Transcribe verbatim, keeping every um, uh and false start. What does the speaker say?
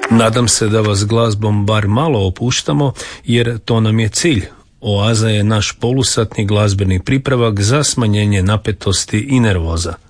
Nadam se da vas glazbom bar malo opuštamo, jer to nam je cilj. Oaza je naš polusatni glazbeni pripravak za smanjenje napetosti i nervoza.